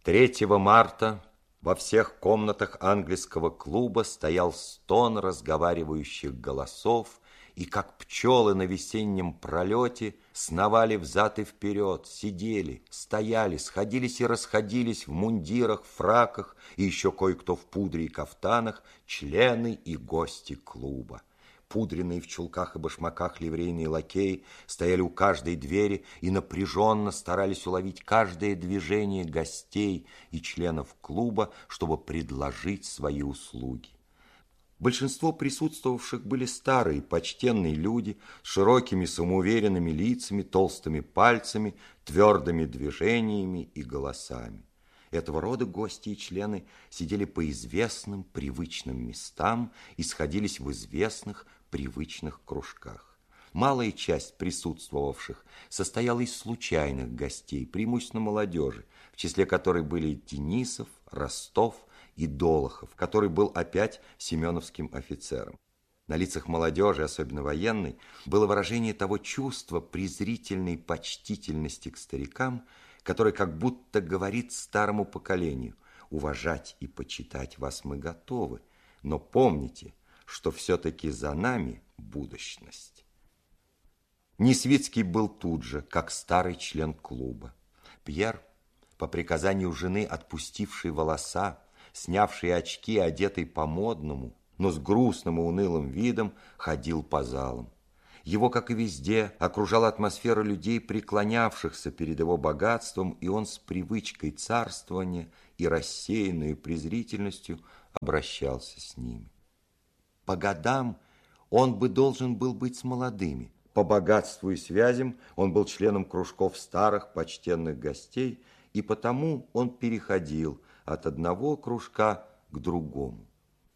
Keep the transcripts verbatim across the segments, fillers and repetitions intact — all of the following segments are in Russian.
третьего марта во всех комнатах английского клуба стоял стон разговаривающих голосов, и как пчелы на весеннем пролете сновали взад и вперед, сидели, стояли, сходились и расходились в мундирах, фраках и еще кое-кто в пудре и кафтанах члены и гости клуба. Пудренные в чулках и башмаках ливрейные лакеи стояли у каждой двери и напряженно старались уловить каждое движение гостей и членов клуба, чтобы предложить свои услуги. Большинство присутствовавших были старые, почтенные люди с широкими самоуверенными лицами, толстыми пальцами, твердыми движениями и голосами. Этого рода гости и члены сидели по известным, привычным местам и сходились в известных, привычных кружках. Малая часть присутствовавших состояла из случайных гостей, преимущественно молодежи, в числе которой были Денисов, Ростов и Долохов, который был опять семеновским офицером. На лицах молодежи, особенно военной, было выражение того чувства презрительной почтительности к старикам, которое как будто говорит старому поколению: уважать и почитать вас мы готовы, но помните, что все-таки за нами будущность. Несвицкий был тут же, как старый член клуба. Пьер, по приказанию жены, отпустивший волоса, снявший очки, одетый по-модному, но с грустным и унылым видом, ходил по залам. Его, как и везде, окружала атмосфера людей, преклонявшихся перед его богатством, и он с привычкой царствования и рассеянной презрительностью обращался с ними. По годам он бы должен был быть с молодыми. По богатству и связям он был членом кружков старых почтенных гостей, и потому он переходил от одного кружка к другому.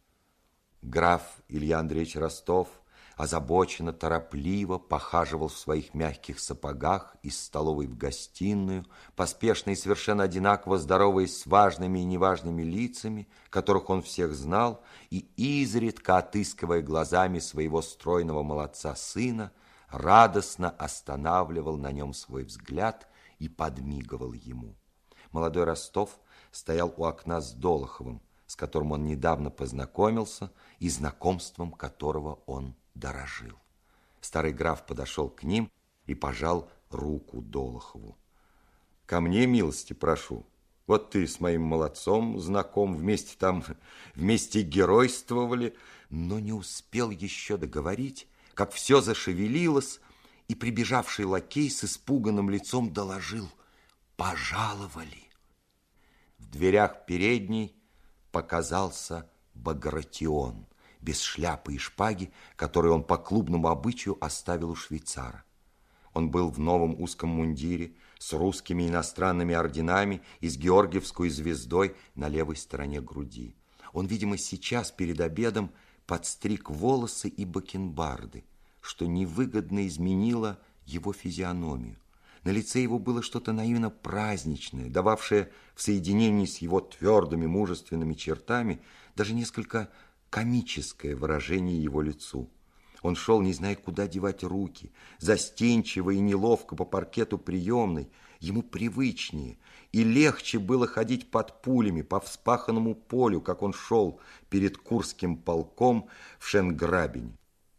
Граф Илья Андреевич Ростов озабоченно, торопливо похаживал в своих мягких сапогах из столовой в гостиную, поспешно и совершенно одинаково здороваясь с важными и неважными лицами, которых он всех знал, и изредка отыскивая глазами своего стройного молодца сына, радостно останавливал на нем свой взгляд и подмигивал ему. Молодой Ростов стоял у окна с Долоховым, с которым он недавно познакомился и знакомством которого он дорожил. Старый граф подошел к ним и пожал руку Долохову. «Ко мне милости прошу. Вот ты с моим молодцом знаком, вместе там, вместе геройствовали». Но не успел еще договорить, как все зашевелилось, и прибежавший лакей с испуганным лицом доложил: «Пожаловали». В дверях передней показался Багратион, без шляпы и шпаги, которую он по клубному обычаю оставил у швейцара. Он был в новом узком мундире с русскими иностранными орденами и с георгиевской звездой на левой стороне груди. Он, видимо, сейчас перед обедом подстриг волосы и бакенбарды, что невыгодно изменило его физиономию. На лице его было что-то наивно праздничное, дававшее в соединении с его твердыми мужественными чертами даже несколько комическое выражение его лицу. Он шел, не зная, куда девать руки, застенчиво и неловко по паркету приемной. Ему привычнее и легче было ходить под пулями по вспаханному полю, как он шел перед Курским полком в Шенграбене.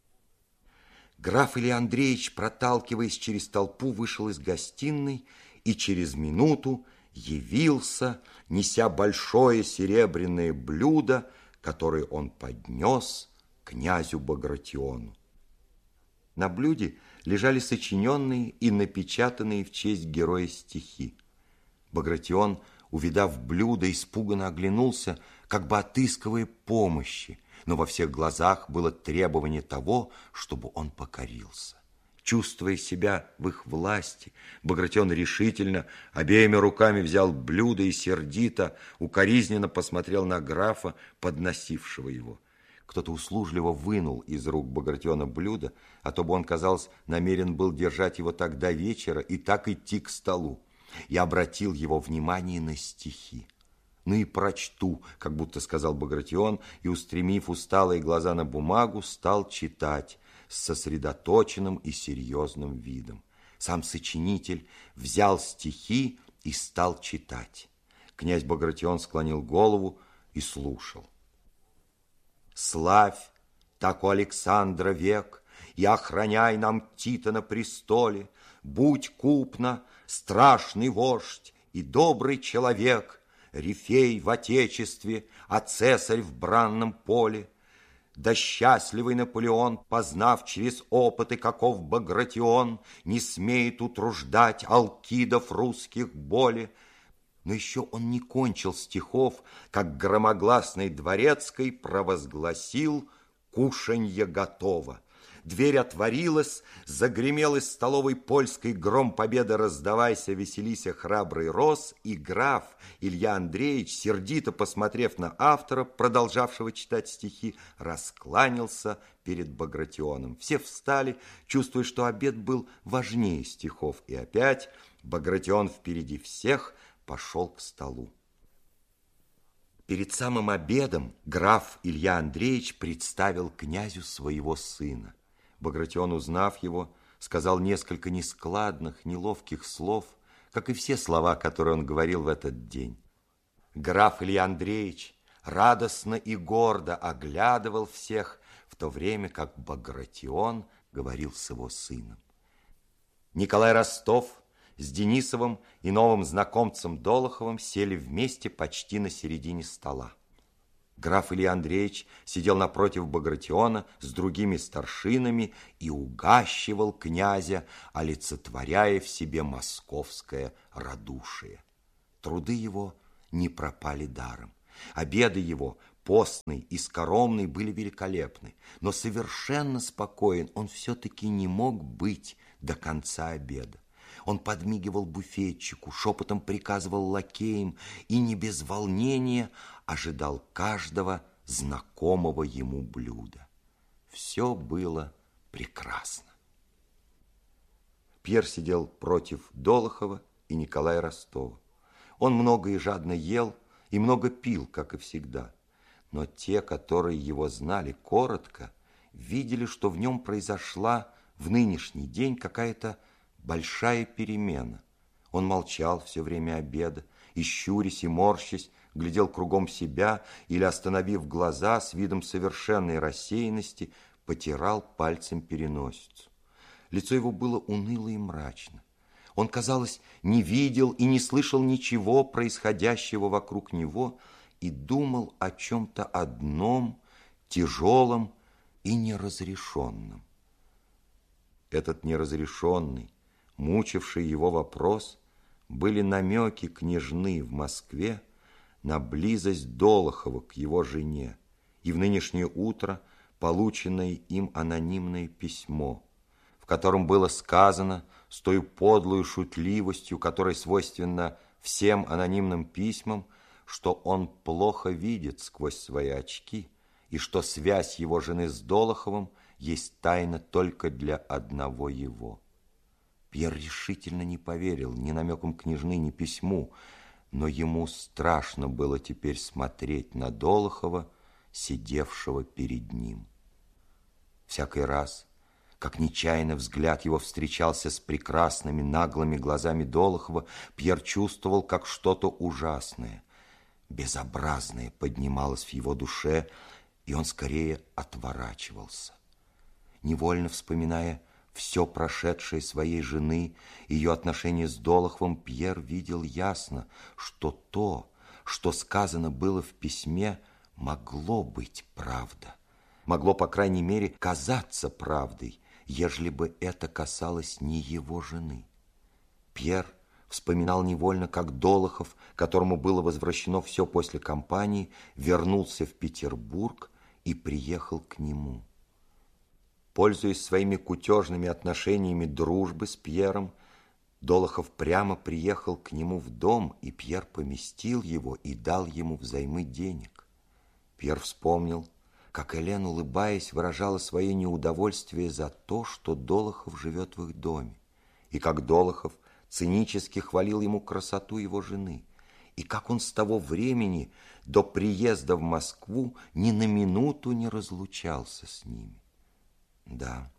Граф Илья Андреевич, проталкиваясь через толпу, вышел из гостиной и через минуту явился, неся большое серебряное блюдо, который он поднес князю Багратиону. На блюде лежали сочиненные и напечатанные в честь героя стихи. Багратион, увидав блюдо, испуганно оглянулся, как бы отыскивая помощи, но во всех глазах было требование того, чтобы он покорился. Чувствуя себя в их власти, Багратион решительно обеими руками взял блюдо и сердито, укоризненно посмотрел на графа, подносившего его. Кто-то услужливо вынул из рук Багратиона блюдо, а то бы он, казалось, намерен был держать его так до вечера и так идти к столу. И обратил его внимание на стихи. «Ну и прочту», как будто сказал Багратион, и, устремив усталые глаза на бумагу, стал читать с сосредоточенным и серьезным видом. Сам сочинитель взял стихи и стал читать. Князь Багратион склонил голову и слушал. «Славь, так у Александра век, и охраняй нам Тита на престоле, будь купно, страшный вождь и добрый человек, Рифей в отечестве, а цесарь в бранном поле. Да счастливый Наполеон, познав через опыты, каков Багратион, не смеет утруждать алкидов русских боли». Но еще он не кончил стихов, как громогласный дворецкий провозгласил: «Кушанье готово». Дверь отворилась, загремел из столовой польской гром победы «Раздавайся, веселися, храбрый рос», и граф Илья Андреевич, сердито посмотрев на автора, продолжавшего читать стихи, раскланялся перед Багратионом. Все встали, чувствуя, что обед был важнее стихов, и опять Багратион впереди всех пошел к столу. Перед самым обедом граф Илья Андреевич представил князю своего сына. Багратион, узнав его, сказал несколько нескладных, неловких слов, как и все слова, которые он говорил в этот день. Граф Илья Андреевич радостно и гордо оглядывал всех, в то время как Багратион говорил с его сыном. Николай Ростов с Денисовым и новым знакомцем Долоховым сели вместе почти на середине стола. Граф Илья Андреевич сидел напротив Багратиона с другими старшинами и угощивал князя, олицетворяя в себе московское радушие. Труды его не пропали даром. Обеды его, постный и скоромный, были великолепны, но совершенно спокоен он все-таки не мог быть до конца обеда. Он подмигивал буфетчику, шепотом приказывал лакеям и не без волнения ожидал каждого знакомого ему блюда. Все было прекрасно. Пьер сидел против Долохова и Николая Ростова. Он много и жадно ел и много пил, как и всегда. Но те, которые его знали коротко, видели, что в нем произошла в нынешний день какая-то большая перемена. Он молчал все время обеда, и, щурясь и морщась, глядел кругом себя или, остановив глаза, с видом совершенной рассеянности, потирал пальцем переносицу. Лицо его было уныло и мрачно. Он, казалось, не видел и не слышал ничего происходящего вокруг него и думал о чем-то одном, тяжелом и неразрешенном. Этот неразрешенный, мучивший его вопрос, были намеки княжны в Москве на близость Долохова к его жене и в нынешнее утро полученное им анонимное письмо, в котором было сказано с той подлой шутливостью, которой свойственна всем анонимным письмам, что он плохо видит сквозь свои очки и что связь его жены с Долоховым есть тайна только для одного его. Пьер решительно не поверил ни намекам княжны, ни письму, но ему страшно было теперь смотреть на Долохова, сидевшего перед ним. Всякий раз, как нечаянно взгляд его встречался с прекрасными наглыми глазами Долохова, Пьер чувствовал, как что-то ужасное, безобразное поднималось в его душе, и он скорее отворачивался. Невольно вспоминая все прошедшее своей жены, ее отношения с Долоховым, Пьер видел ясно, что то, что сказано было в письме, могло быть правда. Могло, по крайней мере, казаться правдой, ежели бы это касалось не его жены. Пьер вспоминал невольно, как Долохов, которому было возвращено все после кампании, вернулся в Петербург и приехал к нему. Пользуясь своими кутежными отношениями дружбы с Пьером, Долохов прямо приехал к нему в дом, и Пьер поместил его и дал ему взаймы денег. Пьер вспомнил, как Элен, улыбаясь, выражала свое неудовольствие за то, что Долохов живет в их доме, и как Долохов цинически хвалил ему красоту его жены, и как он с того времени до приезда в Москву ни на минуту не разлучался с ними. Да,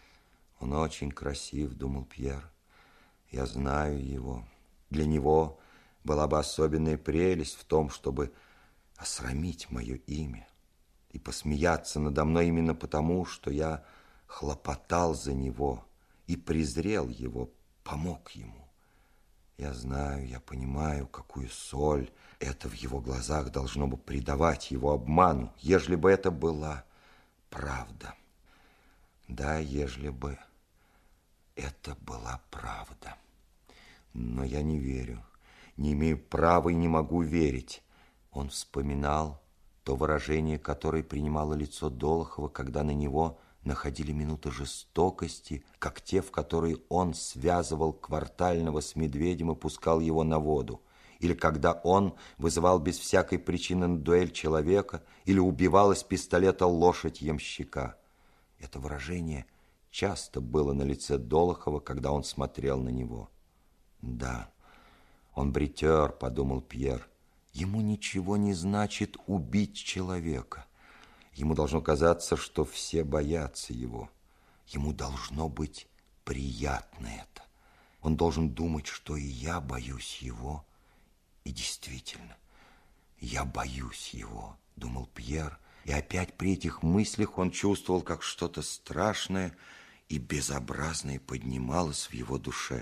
он очень красив, думал Пьер. Я знаю его. Для него Была бы особенная прелесть в том, чтобы осрамить мое имя и посмеяться надо мной именно потому, что я хлопотал за него и презрел его, помог ему. Я знаю, я понимаю, какую соль это в его глазах должно бы придавать его обману, ежели бы это была правда. Да, ежели бы это была правда. Но я не верю, не имею права и не могу верить. Он вспоминал то выражение, которое принимало лицо Долохова, когда на него находили минуты жестокости, как те, в которые он связывал Квартального с Медведем и пускал его на воду, или когда он вызывал без всякой причины на дуэль человека, или убивал из пистолета лошадь ямщика. Это выражение часто было на лице Долохова, когда он смотрел на него. Да, он бритер, подумал Пьер. Ему ничего не значит убить человека. Ему должно казаться, что все боятся его. Ему должно быть приятно это. Он должен думать, что и я боюсь его. И действительно, я боюсь его, думал Пьер. И опять при этих мыслях он чувствовал, как что-то страшное и безобразное поднималось в его душе.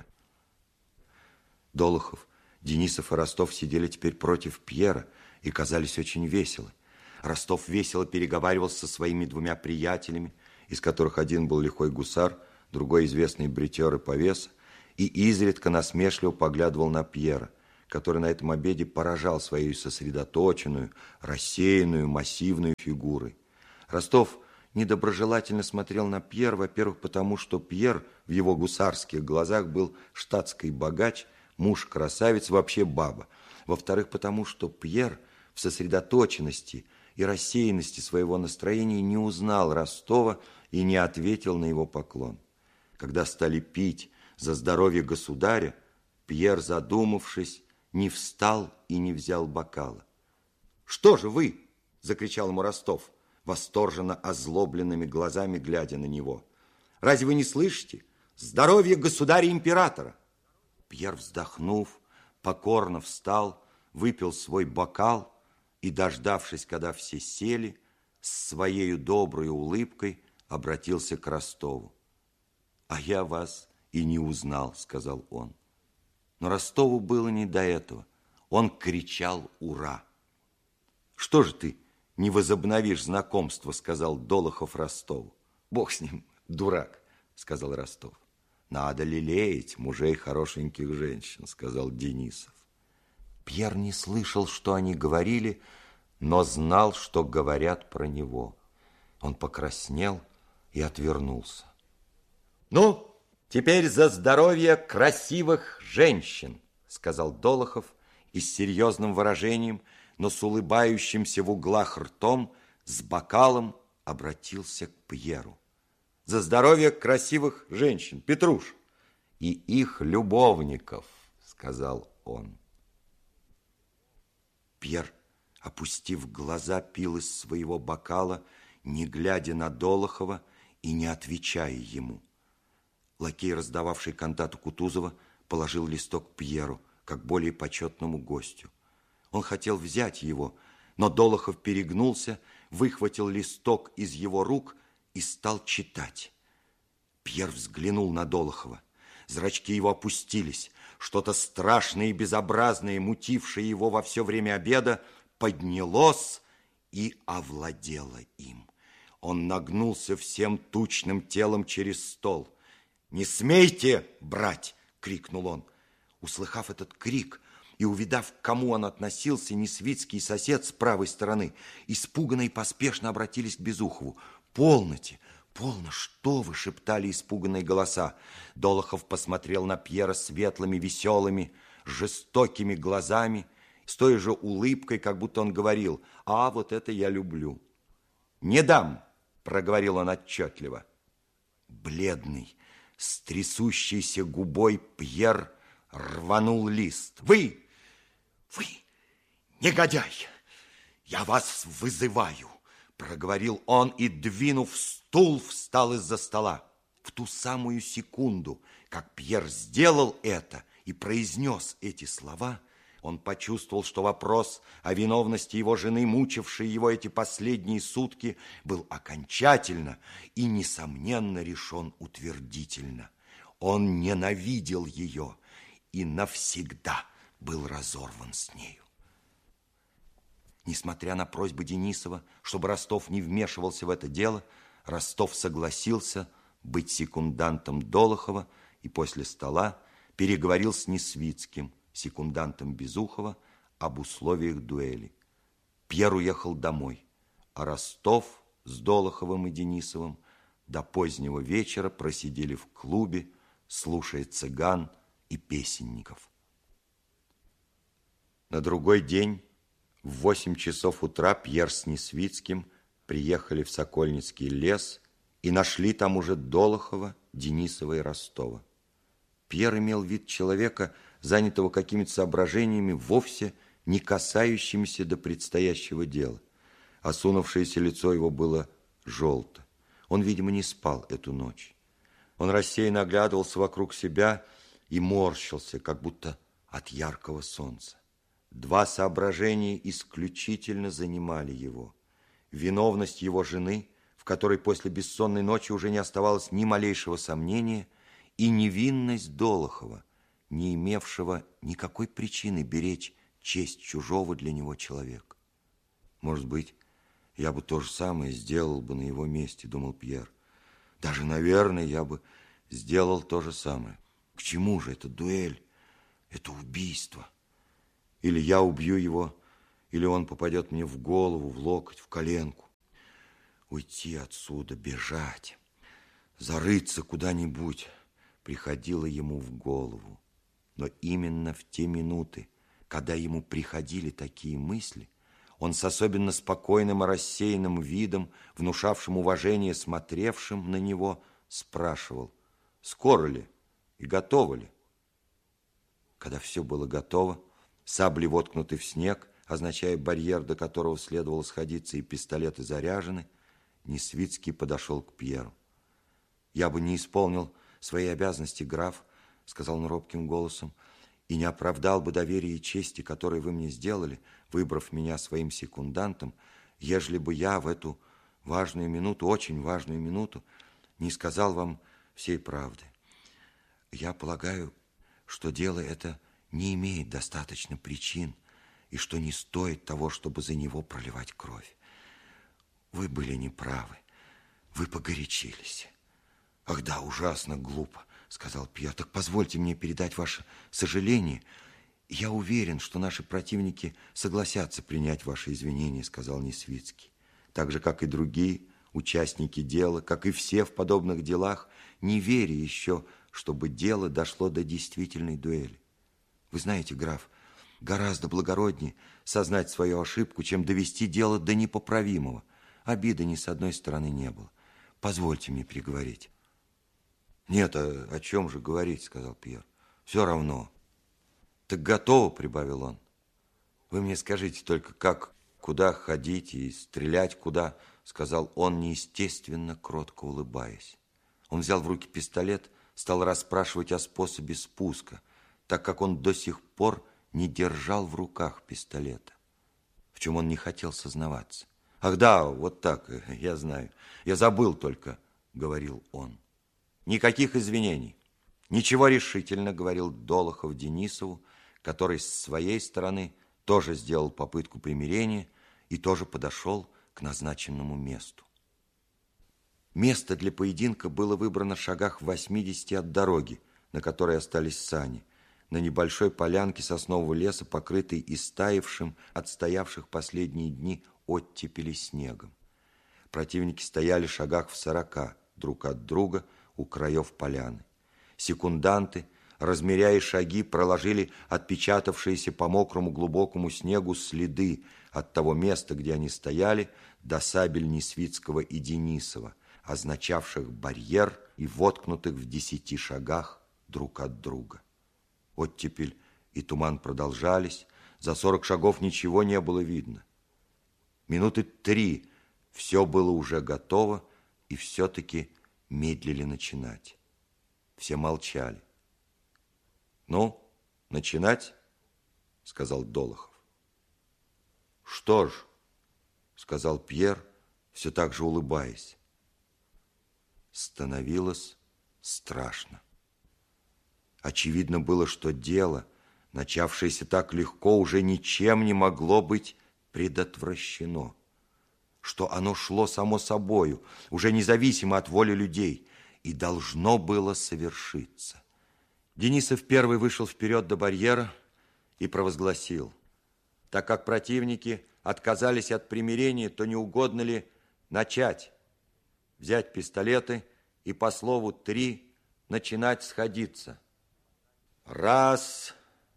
Долохов, Денисов и Ростов сидели теперь против Пьера и казались очень веселы. Ростов весело переговаривался со своими двумя приятелями, из которых один был лихой гусар, другой известный бритер и повеса, и изредка насмешливо поглядывал на Пьера, который на этом обеде поражал своей сосредоточенную, рассеянную, массивную фигурой. Ростов недоброжелательно смотрел на Пьера, во-первых, потому что Пьер в его гусарских глазах был штатский богач, муж-красавец, вообще баба. Во-вторых, потому что Пьер в сосредоточенности и рассеянности своего настроения не узнал Ростова и не ответил на его поклон. Когда стали пить за здоровье государя, Пьер, задумавшись, не встал и не взял бокала. «Что же вы?» – закричал ему Ростов, восторженно озлобленными глазами глядя на него. «Разве вы не слышите? Здоровье государя-императора!» Пьер, вздохнув, покорно встал, выпил свой бокал и, дождавшись, когда все сели, с своей доброй улыбкой обратился к Ростову. «А я вас и не узнал», – сказал он. Но Ростову было не до этого. Он кричал «Ура!». «Что же ты не возобновишь знакомство?» – сказал Долохов Ростову. «Бог с ним, дурак», – сказал Ростов. «Надо лелеять мужей хорошеньких женщин», – сказал Денисов. Пьер не слышал, что они говорили, но знал, что говорят про него. Он покраснел и отвернулся. «Ну, теперь за здоровье красивых женщин», – сказал Долохов и с серьезным выражением, но с улыбающимся в углах ртом, с бокалом обратился к Пьеру. «За здоровье красивых женщин, Петруш!» «И их любовников», – сказал он. Пьер, опустив глаза, пил из своего бокала, не глядя на Долохова и не отвечая ему. Лакей, раздававший кантату Кутузова, положил листок Пьеру, как более почетному гостю. Он хотел взять его, но Долохов перегнулся, выхватил листок из его рук и стал читать. Пьер взглянул на Долохова. Зрачки его опустились. Что-то страшное и безобразное, мутившее его во все время обеда, поднялось и овладело им. Он нагнулся всем тучным телом через стол. «Не смейте брать!» — крикнул он. Услыхав этот крик и увидав, к кому он относился, Несвицкий сосед с правой стороны, испуганно и поспешно обратились к Безухову. «Полноте! Полно! Что вы?» — шептали испуганные голоса. Долохов посмотрел на Пьера светлыми, веселыми, жестокими глазами, с той же улыбкой, как будто он говорил: «А вот это я люблю». «Не дам!» — проговорил он отчетливо. Бледный, с трясущейся губой Пьер рванул лист. «Вы! Вы, негодяй! Я вас вызываю!» Проговорил он и, двинув стул, встал из-за стола. В ту самую секунду, как Пьер сделал это и произнес эти слова, Он почувствовал, что вопрос о виновности его жены, мучивший его эти последние сутки, был окончательно и, несомненно, решен утвердительно. Он ненавидел ее и навсегда был разорван с нею. Несмотря на просьбы Денисова, чтобы Ростов не вмешивался в это дело, Ростов согласился быть секундантом Долохова и после стола переговорил с Несвицким, секундантом Безухова, об условиях дуэли. Пьер уехал домой, а Ростов с Долоховым и Денисовым до позднего вечера просидели в клубе, слушая цыган и песенников. На другой день в восемь часов утра Пьер с Несвицким приехали в Сокольницкий лес и нашли там уже Долохова, Денисова и Ростова. Пьер имел вид человека, занятого какими-то соображениями, вовсе не касающимися до предстоящего дела. Осунувшееся лицо его было желто. Он, видимо, не спал эту ночь. Он рассеянно оглядывался вокруг себя и морщился, как будто от яркого солнца. Два соображения исключительно занимали его. Виновность его жены, в которой после бессонной ночи уже не оставалось ни малейшего сомнения, и невинность Долохова, не имевшего никакой причины беречь честь чужого для него человека. Может быть, я бы то же самое сделал бы на его месте, думал Пьер. Даже, наверное, я бы сделал то же самое. К чему же эта дуэль, это убийство? Или я убью его, или он попадет мне в голову, в локоть, в коленку. Уйти отсюда, бежать, зарыться куда-нибудь приходило ему в голову. Но именно в те минуты, когда ему приходили такие мысли, он с особенно спокойным и рассеянным видом, внушавшим уважение смотревшим на него, спрашивал, скоро ли и готово ли. Когда все было готово, сабли воткнуты в снег, означая барьер, до которого следовало сходиться, и пистолеты заряжены, Несвицкий подошел к Пьеру. «Я бы не исполнил свои обязанности, граф, — сказал он робким голосом, — и не оправдал бы доверия и чести, которые вы мне сделали, выбрав меня своим секундантом, ежели бы я в эту важную минуту, очень важную минуту, не сказал вам всей правды. Я полагаю, что дело это не имеет достаточно причин, и что не стоит того, чтобы за него проливать кровь. Вы были неправы, вы погорячились». «Ах да, ужасно глупо», — сказал Пьер. «Так позвольте мне передать ваше сожаление. Я уверен, что наши противники согласятся принять ваши извинения», — сказал Несвицкий. Так же, как и другие участники дела, как и все в подобных делах, не веря еще, чтобы дело дошло до действительной дуэли. Вы знаете, граф, гораздо благороднее сознать свою ошибку, чем довести дело до непоправимого. Обиды ни с одной стороны не было. Позвольте мне переговорить». «Нет, а о чем же говорить, — сказал Пьер. — Все равно». «Так готово, — прибавил он. — Вы мне скажите только, как, куда ходить и стрелять куда, — сказал он, неестественно кротко улыбаясь. Он взял в руки пистолет, стал расспрашивать о способе спуска, так как он до сих пор не держал в руках пистолета, в чем он не хотел сознаваться. «Ах да, вот так, я знаю, я забыл только, — говорил он. Никаких извинений. Ничего решительно, — говорил Долохов Денисову, который с своей стороны тоже сделал попытку примирения и тоже подошел к назначенному месту. Место для поединка было выбрано в шагах в восьмидесяти от дороги, на которой остались сани, на небольшой полянке соснового леса, покрытой истаившим от стоявших последние дни оттепели снегом. Противники стояли в шагах в сорока друг от друга у краев поляны. Секунданты, размеряя шаги, проложили отпечатавшиеся по мокрому глубокому снегу следы от того места, где они стояли, до сабель Несвицкого и Денисова, означавших барьер и воткнутых в десяти шагах друг от друга. Оттепель и туман продолжались, за сорок шагов ничего не было видно. Минуты три все было уже готово, и все-таки медлили начинать. Все молчали. «Ну, начинать?» сказал Долохов. Что ж, сказал Пьер, все так же улыбаясь. Становилось страшно. Очевидно было, что дело, начавшееся так легко, уже ничем не могло быть предотвращено, что оно шло само собою, уже независимо от воли людей, и должно было совершиться. Денисов первый вышел вперед до барьера и провозгласил: так как противники отказались от примирения, то не угодно ли начать, взять пистолеты и по слову «три» начинать сходиться. Раз,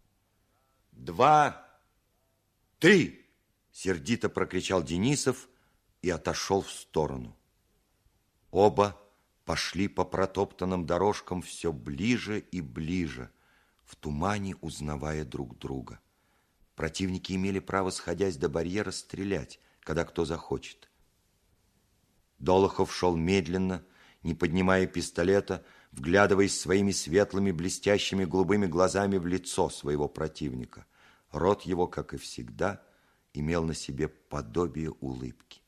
два, три! Сердито прокричал Денисов и отошел в сторону. Оба пошли по протоптанным дорожкам все ближе и ближе, в тумане узнавая друг друга. Противники имели право, сходясь до барьера, стрелять, когда кто захочет. Долохов шел медленно, не поднимая пистолета, вглядываясь своими светлыми, блестящими голубыми глазами в лицо своего противника. Рот его, как и всегда, имел на себе подобие улыбки.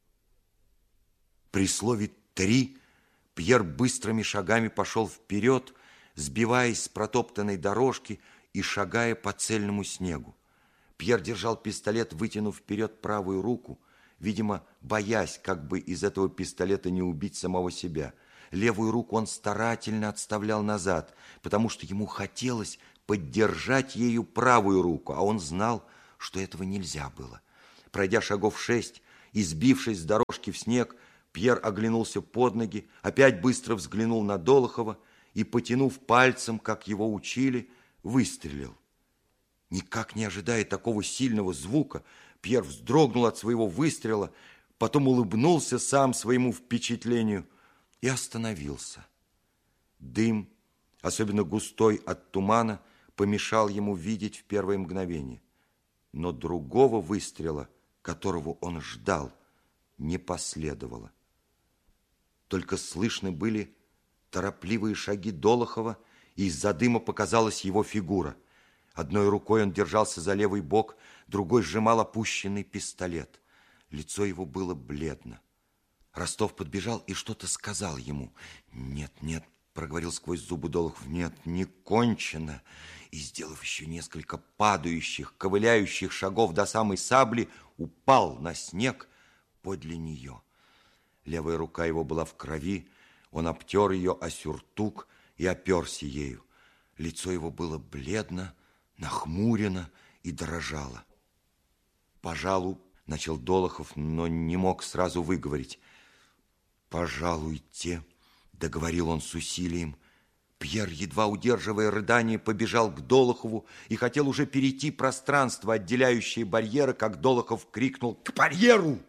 При слове «три» Пьер быстрыми шагами пошел вперед, сбиваясь с протоптанной дорожки и шагая по цельному снегу. Пьер держал пистолет, вытянув вперед правую руку, видимо, боясь, как бы из этого пистолета не убить самого себя. Левую руку он старательно отставлял назад, потому что ему хотелось поддержать ею правую руку, а он знал, что этого нельзя было. Пройдя шагов шесть и сбившись с дорожки в снег, Пьер оглянулся под ноги, опять быстро взглянул на Долохова и, потянув пальцем, как его учили, выстрелил. Никак не ожидая такого сильного звука, Пьер вздрогнул от своего выстрела, потом улыбнулся сам своему впечатлению и остановился. Дым, особенно густой от тумана, помешал ему видеть в первое мгновение. Но другого выстрела, которого он ждал, не последовало. Только слышны были торопливые шаги Долохова, и из-за дыма показалась его фигура. Одной рукой он держался за левый бок, другой сжимал опущенный пистолет. Лицо его было бледно. Ростов подбежал и что-то сказал ему. «Нет, нет», — проговорил сквозь зубы Долохов, «нет, не кончено». И, сделав еще несколько падающих, ковыляющих шагов до самой сабли, упал на снег подле нее. Левая рука его была в крови, он обтер ее о сюртук и оперся ею. Лицо его было бледно, нахмурено и дрожало. «Пожалуй», — начал Долохов, но не мог сразу выговорить. «Пожалуйте», — договорил он с усилием. Пьер, едва удерживая рыдание, побежал к Долохову и хотел уже перейти пространство, отделяющее барьеры, как Долохов крикнул: «К барьеру!»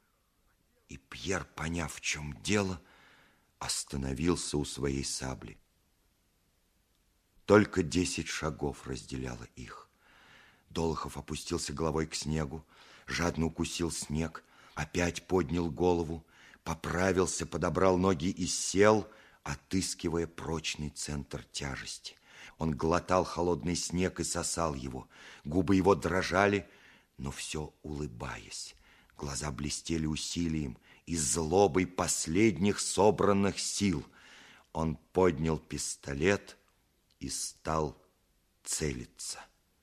И Пьер, поняв, в чем дело, остановился у своей сабли. Только десять шагов разделяло их. Долохов опустился головой к снегу, жадно укусил снег, опять поднял голову, поправился, подобрал ноги и сел, отыскивая прочный центр тяжести. Он глотал холодный снег и сосал его. Губы его дрожали, но все улыбаясь. Глаза блестели усилием и злобой последних собранных сил. Он поднял пистолет и стал целиться.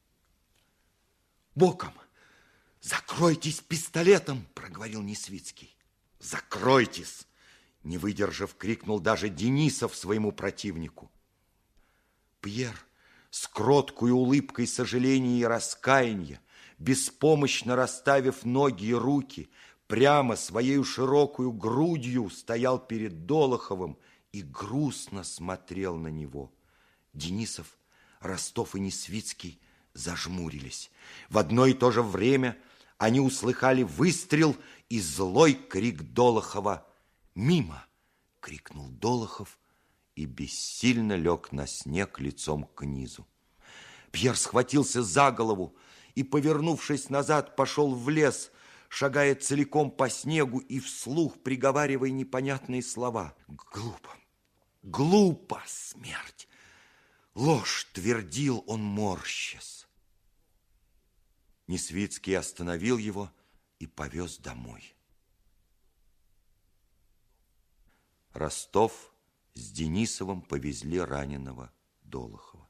«Боком! Закройтесь пистолетом!» — проговорил Несвицкий. «Закройтесь!» — не выдержав, крикнул даже Денисов своему противнику. Пьер с кроткой улыбкой сожаления и раскаяния, беспомощно расставив ноги и руки, прямо своей широкую грудью стоял перед Долоховым и грустно смотрел на него. Денисов, Ростов и Несвицкий зажмурились. В одно и то же время они услыхали выстрел и злой крик Долохова. «Мимо!» — крикнул Долохов и бессильно лег на снег лицом к низу. Пьер схватился за голову и, повернувшись назад, пошел в лес, шагая целиком по снегу и вслух приговаривая непонятные слова. «Глупо! Глупо! Смерть! Ложь!» — твердил он, морщась. Несвицкий остановил его и повез домой. Ростов с Денисовым повезли раненого Долохова.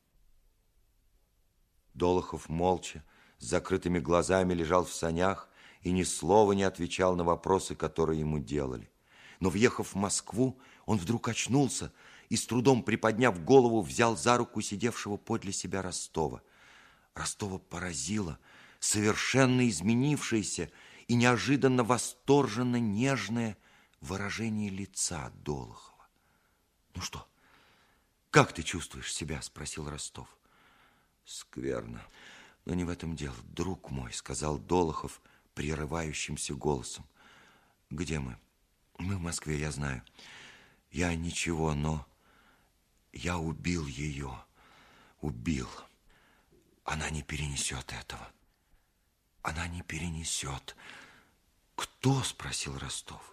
Долохов молча, с закрытыми глазами лежал в санях и ни слова не отвечал на вопросы, которые ему делали. Но, въехав в Москву, он вдруг очнулся и, с трудом приподняв голову, взял за руку сидевшего подле себя Ростова. Ростова поразило совершенно изменившееся и неожиданно восторженно нежное выражение лица Долохова. «Ну что, как ты чувствуешь себя?» – спросил Ростов. «Скверно, но не в этом дело, друг мой», – сказал Долохов прерывающимся голосом. «Где мы?» «Мы в Москве, я знаю. Я ничего, но я убил ее. Убил. Она не перенесет этого. Она не перенесет». «Кто?» – спросил Ростов.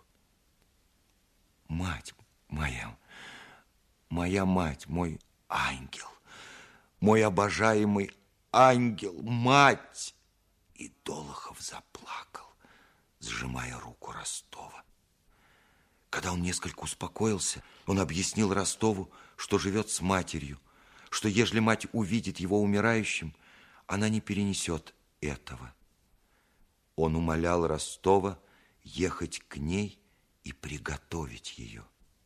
«Мать моя, моя мать, мой ангел, мой обожаемый ангел, мать!» И Долохов заплакал, сжимая руку Ростова. Когда он несколько успокоился, он объяснил Ростову, что живет с матерью, что ежели мать увидит его умирающим, она не перенесет этого. Он умолял Ростова ехать к ней и приготовить ее.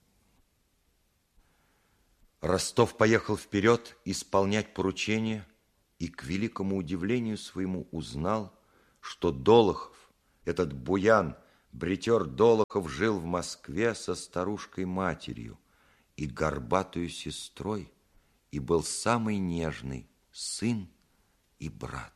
Ростов поехал вперед исполнять поручение и, к великому удивлению своему, узнал, что Долохов, этот буян, бритер Долохов, жил в Москве со старушкой-матерью и горбатую сестрой, и был самый нежный сын и брат.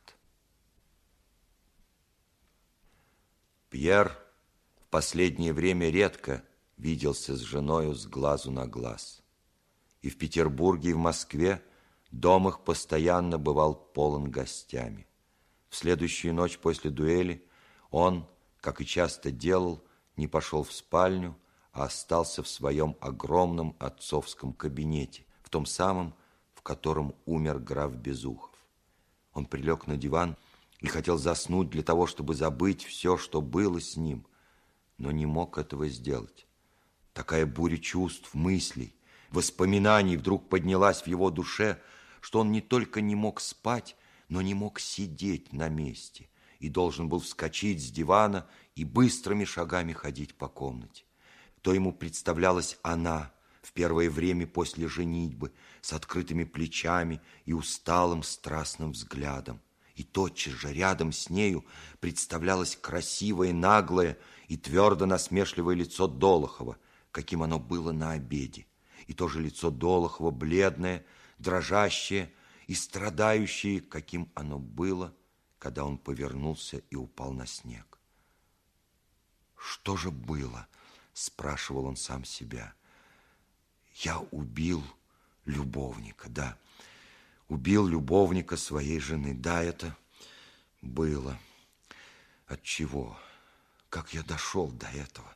Пьер в последнее время редко виделся с женою с глазу на глаз. И в Петербурге, и в Москве дом их постоянно бывал полон гостями. В следующую ночь после дуэли он, как и часто делал, не пошел в спальню, а остался в своем огромном отцовском кабинете, в том самом, в котором умер граф Безухов. Он прилег на диван и хотел заснуть для того, чтобы забыть все, что было с ним, но не мог этого сделать. Такая буря чувств, мыслей, воспоминаний вдруг поднялась в его душе, что он не только не мог спать, но не мог сидеть на месте и должен был вскочить с дивана и быстрыми шагами ходить по комнате. То ему представлялась она в первое время после женитьбы с открытыми плечами и усталым страстным взглядом. И тотчас же рядом с нею представлялось красивое, наглое и твердо насмешливое лицо Долохова, каким оно было на обеде. И то же лицо Долохова, бледное, дрожащее и страдающее, каким оно было, когда он повернулся и упал на снег. «Что же было?» – спрашивал он сам себя. «Я убил любовника, да, убил любовника своей жены, да, это было. От чего? Как я дошел до этого?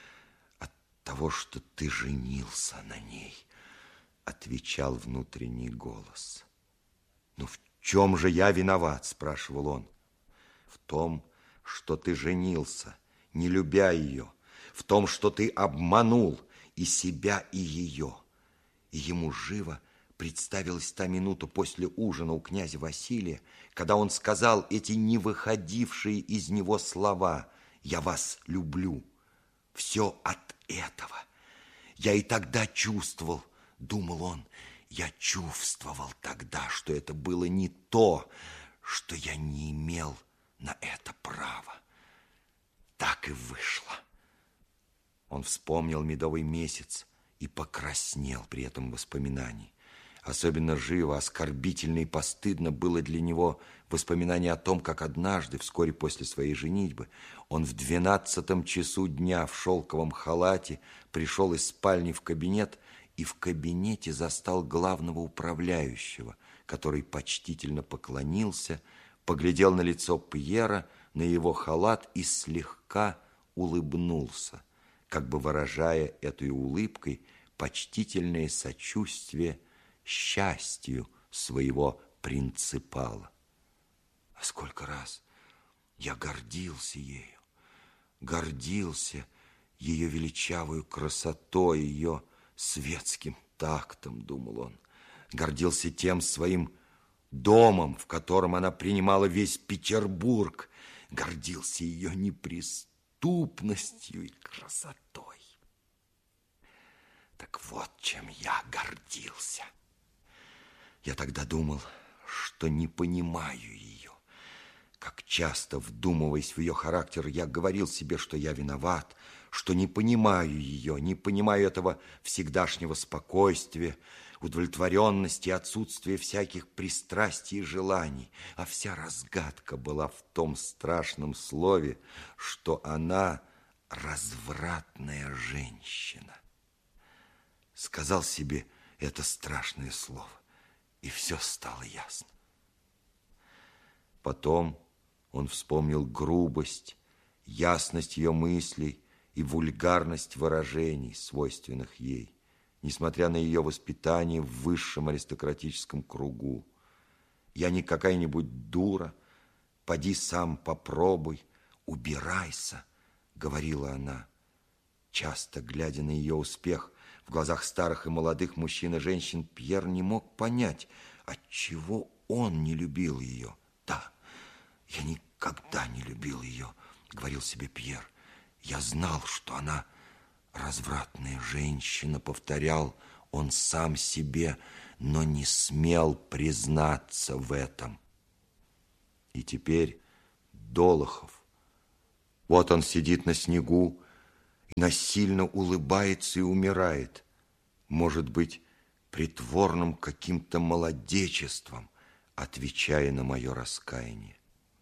Того, что ты женился на ней», — отвечал внутренний голос. «Но в чем же я виноват?» — спрашивал он. «В том, что ты женился, не любя ее, в том, что ты обманул и себя, и ее». И ему живо представилась та минута после ужина у князя Василия, когда он сказал эти не выходившие из него слова: «Я вас люблю». Все от этого. Я и тогда чувствовал, думал он, я чувствовал тогда, что это было не то, что я не имел на это права. Так и вышло. Он вспомнил медовый месяц и покраснел при этом воспоминании. Особенно живо, оскорбительно и постыдно было для него воспоминание о том, как однажды, вскоре после своей женитьбы, он в двенадцатом часу дня в шелковом халате пришел из спальни в кабинет и в кабинете застал главного управляющего, который почтительно поклонился, поглядел на лицо Пьера, на его халат и слегка улыбнулся, как бы выражая этой улыбкой почтительное сочувствие счастью своего принципала. А сколько раз, Я гордился ею, гордился ее величавую красотой, ее светским тактом, думал он. Гордился тем своим домом, в котором она принимала весь Петербург. Гордился ее неприступностью и красотой. Так вот, чем я гордился. Я тогда думал, что не понимаю ее. Как часто, вдумываясь в ее характер, я говорил себе, что я виноват, что не понимаю ее, не понимаю этого всегдашнего спокойствия, удовлетворенности, отсутствия всяких пристрастий и желаний. А вся разгадка была в том страшном слове, что она развратная женщина. Сказал себе это страшное слово, и все стало ясно. Потом он вспомнил грубость, ясность ее мыслей и вульгарность выражений, свойственных ей, несмотря на ее воспитание в высшем аристократическом кругу. Я не какая-нибудь дура, поди сам попробуй, убирайся, говорила она. Часто, глядя на ее успех в глазах старых и молодых мужчин и женщин, Пьер не мог понять, отчего он не любил ее. Да, я никогда не любил ее, говорил себе Пьер. Я знал, что она развратная женщина, повторял он сам себе, но не смел признаться в этом. И теперь Долохов, вот он сидит на снегу и насильно улыбается и умирает, может быть, притворным каким-то молодечеством, отвечая на мое раскаяние.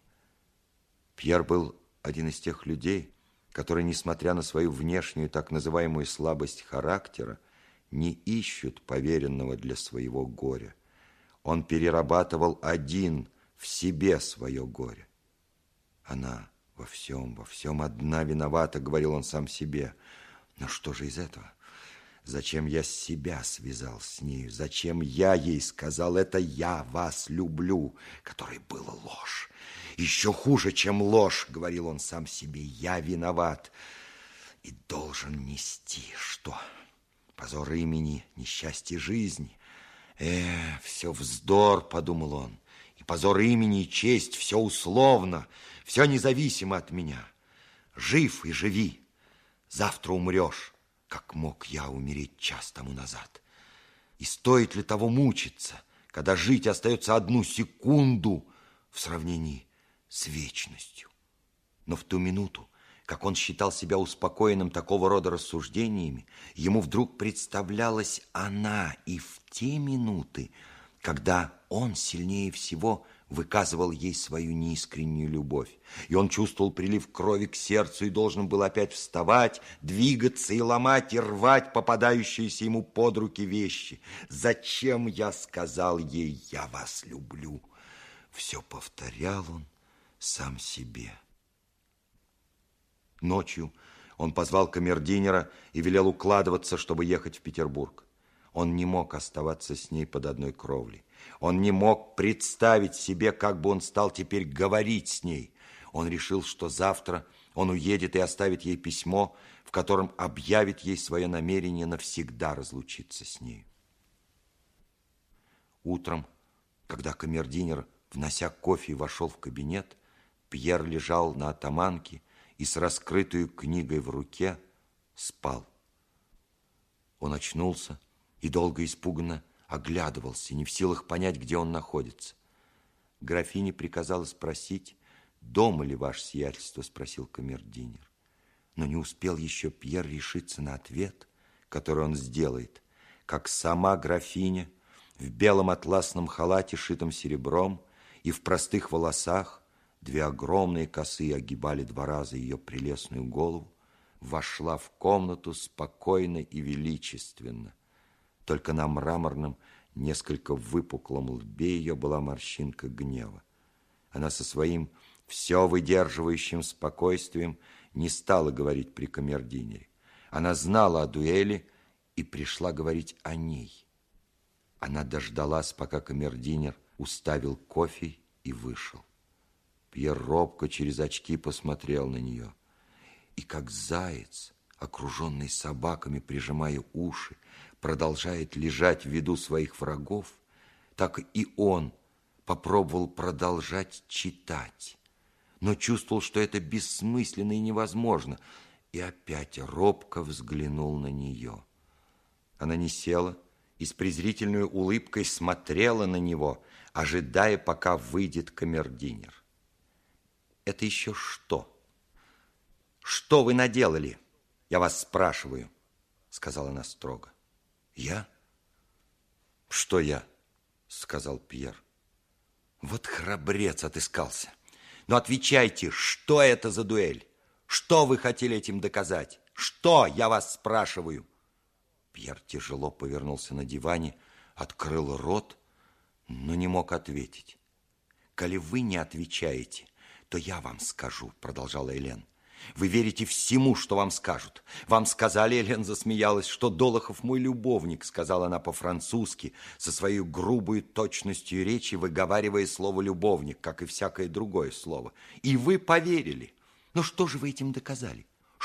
Пьер был один из тех людей, которые, несмотря на свою внешнюю так называемую слабость характера, не ищут поверенного для своего горя. Он перерабатывал один в себе свое горе. Она во всем, во всем одна виновата, говорил он сам себе. Но что же из этого? Зачем я себя связал с нею? Зачем я ей сказал, это я вас люблю, которой было ложь? Еще хуже, чем ложь, говорил он сам себе, я виноват и должен нести что? Позор имени, несчастье жизни. Э, все вздор, подумал он, и позор имени, и честь, все условно, все независимо от меня. Жив и живи, завтра умрешь, как мог я умереть час тому назад. И стоит ли того мучиться, когда жить остается одну секунду в сравнении с вечностью? Но в ту минуту, как он считал себя успокоенным такого рода рассуждениями, ему вдруг представлялась она, и в те минуты, когда он сильнее всего выказывал ей свою неискреннюю любовь. И он чувствовал прилив крови к сердцу и должен был опять вставать, двигаться и ломать, и рвать попадающиеся ему под руки вещи. «Зачем я сказал ей, я вас люблю?» Все повторял он сам себе. Ночью он позвал камердинера и велел укладываться, чтобы ехать в Петербург. Он не мог оставаться с ней под одной кровлей. Он не мог представить себе, как бы он стал теперь говорить с ней. Он решил, что завтра он уедет и оставит ей письмо, в котором объявит ей свое намерение навсегда разлучиться с ней. Утром, когда камердинер, внося кофе, вошел в кабинет, Пьер лежал на атаманке и с раскрытой книгой в руке спал. Он очнулся и долго испуганно оглядывался, не в силах понять, где он находится. Графиня приказала спросить, дома ли ваше сиятельство, спросил камердинер. Но не успел еще Пьер решиться на ответ, который он сделает, как сама графиня в белом атласном халате, шитом серебром, и в простых волосах, две огромные косы огибали два раза ее прелестную голову, вошла в комнату спокойно и величественно. Только на мраморном, несколько выпуклом лбе ее была морщинка гнева. Она со своим все выдерживающим спокойствием не стала говорить при камердинере. Она знала о дуэли и пришла говорить о ней. Она дождалась, пока камердинер уставил кофе и вышел. Пьер робко через очки посмотрел на нее. И как заяц, окруженный собаками, прижимая уши, продолжает лежать в виду своих врагов, так и он попробовал продолжать читать, но чувствовал, что это бессмысленно и невозможно, и опять робко взглянул на нее. Она не села и с презрительной улыбкой смотрела на него, ожидая, пока выйдет камердинер. «Это еще что? Что вы наделали? Я вас спрашиваю», — сказала она строго. «Я? Что я?» — сказал Пьер. «Вот храбрец отыскался. Но отвечайте, что это за дуэль? Что вы хотели этим доказать? Что, я вас спрашиваю?» Пьер тяжело повернулся на диване, открыл рот, но не мог ответить. «Коли вы не отвечаете, то я вам скажу», — продолжала Элен. «Вы верите всему, что вам скажут. Вам сказали, — Элен засмеялась, — что Долохов мой любовник», — сказала она по-французски, со своей грубой точностью речи, выговаривая слово «любовник», как и всякое другое слово. «И вы поверили. Но что же вы этим доказали?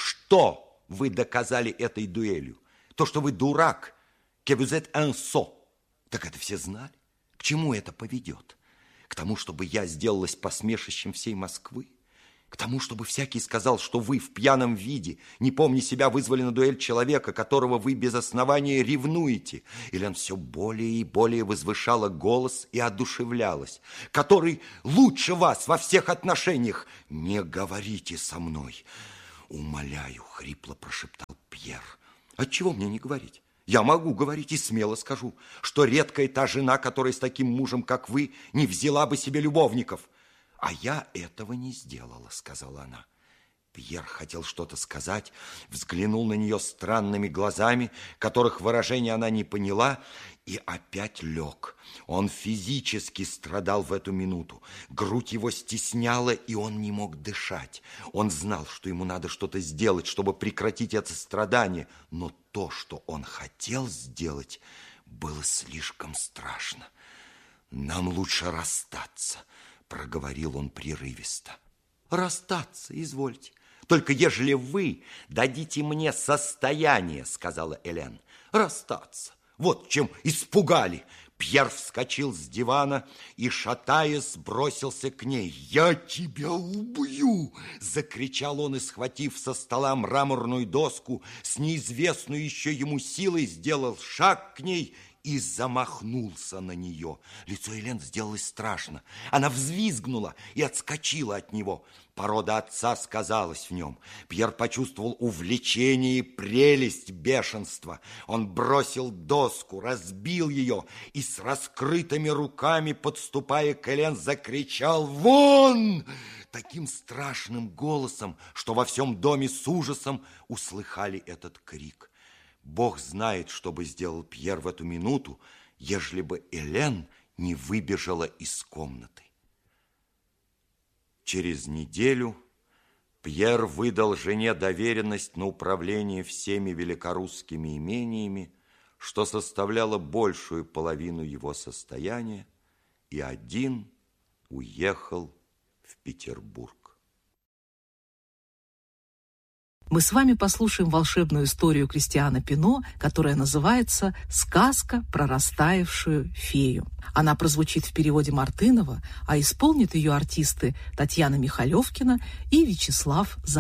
Что вы доказали этой дуэлью? То, что вы дурак, que vous êtes un sot. Так это все знали. К чему это поведет? К тому, чтобы я сделалась посмешищем всей Москвы? К тому, чтобы всякий сказал, что вы в пьяном виде, не помня себя, вызвали на дуэль человека, которого вы без основания ревнуете?» Или он все более и более возвышала голос и одушевлялась. «Который лучше вас во всех отношениях. Не говорите со мной. Умоляю», — хрипло прошептал Пьер. «Отчего мне не говорить? Я могу говорить и смело скажу, что редкая та жена, которая с таким мужем, как вы, не взяла бы себе любовников». «А я этого не сделала», — сказала она. Пьер хотел что-то сказать, взглянул на нее странными глазами, которых выражения она не поняла, и опять лег. Он физически страдал в эту минуту. Грудь его стесняла, и он не мог дышать. Он знал, что ему надо что-то сделать, чтобы прекратить это страдание, но то, что он хотел сделать, было слишком страшно. «Нам лучше расстаться», — проговорил он прерывисто. «Расстаться, извольте. Только ежели вы дадите мне состояние», — сказала Элен. «Расстаться. Вот чем испугали». Пьер вскочил с дивана и, шатаясь, бросился к ней. «Я тебя убью!» — закричал он, и, схватив со стола мраморную доску, с неизвестной еще ему силой сделал шаг к ней и замахнулся на нее. Лицо Элен сделалось страшно. Она взвизгнула и отскочила от него. Порода отца сказалась в нем. Пьер почувствовал увлечение и прелесть бешенства. Он бросил доску, разбил ее и с раскрытыми руками, подступая к Элен, закричал «Вон!» таким страшным голосом, что во всем доме с ужасом услыхали этот крик. Бог знает, что бы сделал Пьер в эту минуту, ежели бы Элен не выбежала из комнаты. Через неделю Пьер выдал жене доверенность на управление всеми великорусскими имениями, что составляло большую половину его состояния, и один уехал в Петербург. Мы с вами послушаем волшебную историю Кристиана Пино, которая называется «Сказка про растаявшую фею». Она прозвучит в переводе Мартынова, а исполнят ее артисты Татьяна Михалевкина и Вячеслав Захаров.